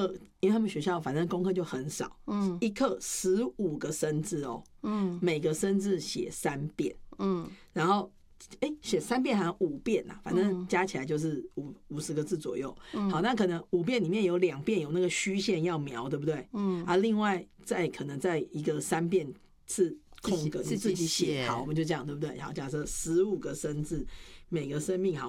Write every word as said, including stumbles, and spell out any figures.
课，因为他们学校反正功课就很少，嗯，一课十五个生字哦，嗯，每个生字写三遍，嗯，然后哎写三遍好像五遍呐，反正加起来就是五五十个字左右。嗯，好，那可能五遍里面有两遍有那个虚线要描，对不对？嗯，啊，另外再可能再一个三遍是空格，你自己写。好，我们就这样，对不对？好，假设十五个生字，每个生命好。